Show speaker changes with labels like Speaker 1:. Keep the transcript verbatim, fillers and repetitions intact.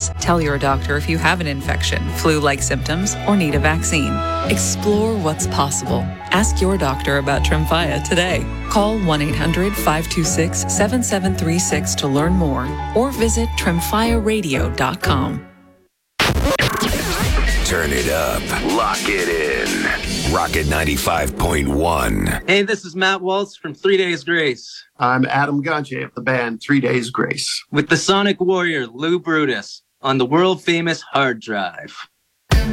Speaker 1: symptoms. Tell your doctor if you have an infection, flu-like symptoms, or need a vaccine. Explore what's possible. Ask your doctor about Tremfya today. Call one eight hundred five two six seven seven three six to learn more or visit tremfya radio dot com.
Speaker 2: Turn it up. Lock it in. Rocket ninety-five point one.
Speaker 3: Hey, this is Matt Waltz from Three Days Grace.
Speaker 4: I'm Adam Gonche of the band Three Days Grace.
Speaker 3: With the Sonic Warrior, Lou Brutus, on the world-famous Hard Drive.